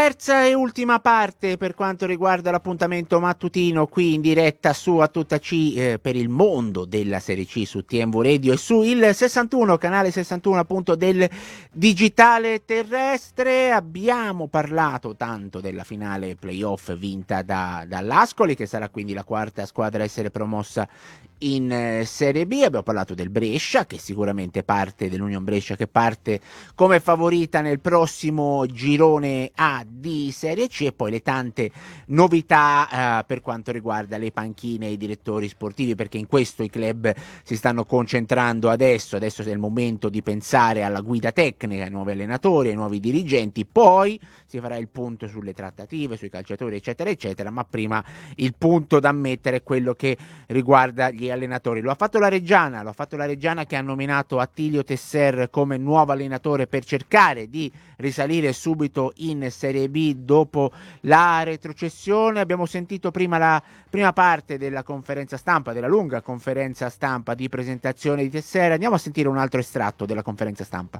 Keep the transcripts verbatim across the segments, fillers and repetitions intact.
Terza e ultima parte per quanto riguarda l'appuntamento mattutino qui in diretta su A Tutta C eh, per il mondo della Serie C su T M V Radio e su il sessantuno, canale sessantuno appunto del digitale terrestre. Abbiamo parlato tanto della finale playoff vinta da, dall'Ascoli, che sarà quindi la quarta squadra a essere promossa in eh, Serie B. Abbiamo parlato del Brescia, che sicuramente parte dell'Union Brescia, che parte come favorita nel prossimo girone A di Serie C, e poi le tante novità eh, per quanto riguarda le panchine e i direttori sportivi, perché in questo i club si stanno concentrando adesso, adesso è il momento di pensare alla guida tecnica, ai nuovi allenatori, ai nuovi dirigenti, poi si farà il punto sulle trattative, sui calciatori eccetera eccetera, ma prima il punto da mettere è quello che riguarda gli allenatori. Lo ha fatto la Reggiana, lo ha fatto la Reggiana che ha nominato Attilio Tesser come nuovo allenatore per cercare di risalire subito in Serie B dopo la retrocessione. Abbiamo sentito prima la prima parte della conferenza stampa, della lunga conferenza stampa di presentazione di Tesser. Andiamo a sentire un altro estratto della conferenza stampa.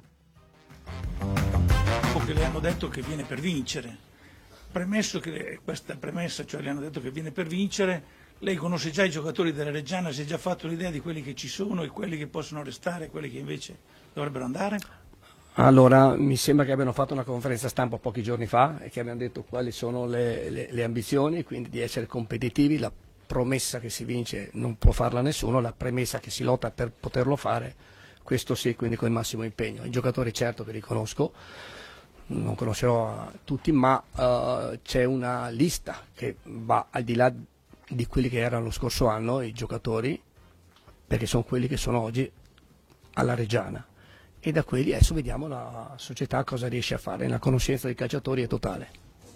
Che le hanno detto che viene per vincere. Premesso che questa premessa, cioè le hanno detto che viene per vincere, lei conosce già i giocatori della Reggiana, si è già fatto l'idea di quelli che ci sono e quelli che possono restare e quelli che invece dovrebbero andare? Allora, mi sembra che abbiano fatto una conferenza stampa pochi giorni fa e che abbiano detto quali sono le, le, le ambizioni, quindi di essere competitivi. La promessa che si vince non può farla nessuno, la premessa che si lotta per poterlo fare, questo sì, quindi con il massimo impegno. I giocatori certo che li conosco, non conoscerò tutti, ma uh, c'è una lista che va al di là di quelli che erano lo scorso anno, i giocatori, perché sono quelli che sono oggi alla Reggiana, e da quelli adesso vediamo la società cosa riesce a fare. La conoscenza dei calciatori è totale.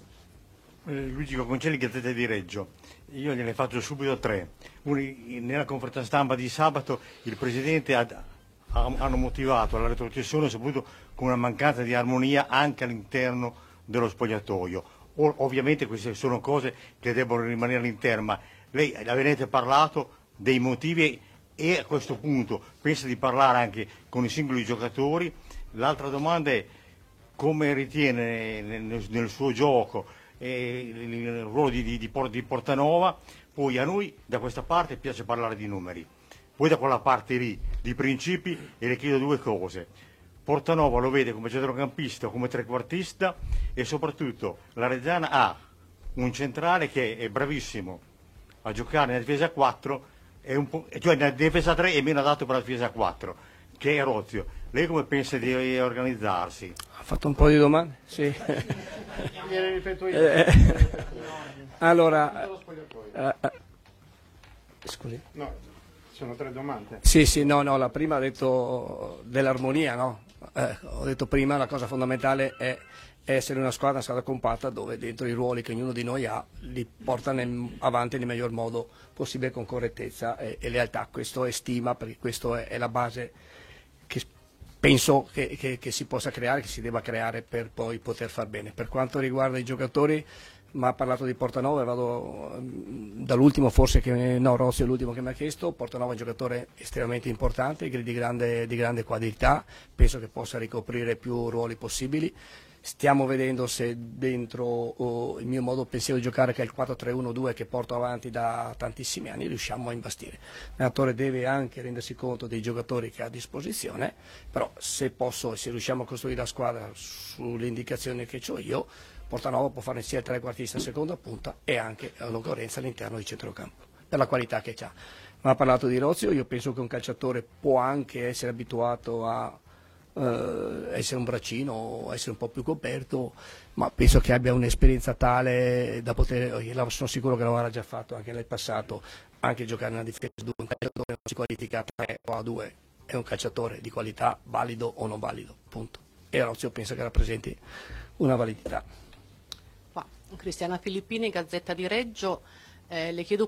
eh, Luigi Coconcelli, Gazzetta di Reggio. Io gliene faccio subito tre. Uno, nella conferenza stampa di sabato il Presidente ha hanno motivato la retrocessione soprattutto con una mancanza di armonia anche all'interno dello spogliatoio. O, ovviamente queste sono cose che debbono rimanere all'interno, ma lei avete parlato dei motivi e a questo punto pensa di parlare anche con i singoli giocatori. L'altra domanda è come ritiene nel, nel suo gioco eh, il ruolo di, di, di Portanova. Poi a noi da questa parte piace parlare di numeri. Poi da quella parte lì, di principi, e le chiedo due cose. Portanova lo vede come centrocampista o come trequartista, e soprattutto la Reggiana ha un centrale che è bravissimo a giocare nella difesa a quattro, è un po', cioè nella difesa a tre è meno adatto per la difesa a quattro, che è Rozio. Lei come pensa di organizzarsi? Ha fatto un po' di domande? Sì. Gliele ripeto io. Eh, allora, eh, eh, scusi. No. Sono tre domande. Sì, sì, no, no, la prima ha detto dell'armonia, no? Eh, ho detto prima la cosa fondamentale è essere una squadra, una squadra compatta dove dentro i ruoli che ognuno di noi ha li porta nel, avanti nel miglior modo possibile con correttezza e, e lealtà. Questo è stima, perché questa è, è la base che penso che, che, che si possa creare, che si debba creare per poi poter far bene. Per quanto riguarda i giocatori, ma ha parlato di Portanova, e vado dall'ultimo forse che no, Rossi è l'ultimo che mi ha chiesto. Portanova è un giocatore estremamente importante, di grande, di grande qualità, penso che possa ricoprire più ruoli possibili. Stiamo vedendo se dentro oh, il mio modo pensiero di giocare, che è il quattro tre uno due che porto avanti da tantissimi anni, riusciamo a imbastire. L'allenatore deve anche rendersi conto dei giocatori che ha a disposizione, però se posso e se riusciamo a costruire la squadra sulle indicazioni che ho io, Portanova può fare sia il trequartista a seconda punta e anche l'occorrenza all'interno di centrocampo, per la qualità che ha. Ma ha parlato di Rozio, io penso che un calciatore può anche essere abituato a eh, essere un braccino o essere un po' più coperto, ma penso che abbia un'esperienza tale da poter, io sono sicuro che l'avrà già fatto anche nel passato, anche giocare nella difesa due, un calciatore non si qualifica a tre o a due, è un calciatore di qualità, valido o non valido, punto. E Rozio penso che rappresenti una validità. Cristiana Filippini, Gazzetta di Reggio, eh, le chiedo